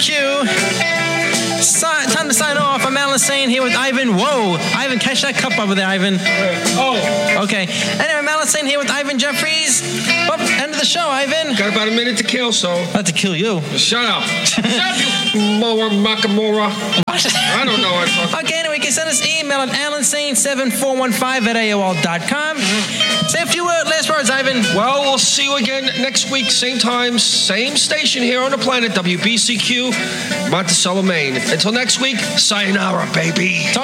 BCQ. Time to sign off. I'm Alan Sane here with Ivan. Whoa. Ivan, catch that cup over there, Ivan. Oh. Okay. Anyway, I'm Alan Sane here with Ivan Jeffries. Oh, end of the show, Ivan. Got about a minute to kill, so. About to kill you. Shut up. Shut you, Moa Makamura. I don't know what I'm talking. Okay, anyway, you can send us an email at alansane7415@AOL.com. Say a few last words, Ivan. Well, we'll see you again next week, same time, same station here on the planet, WBCQ, Monticello, Maine. Until next week, sayonara, baby.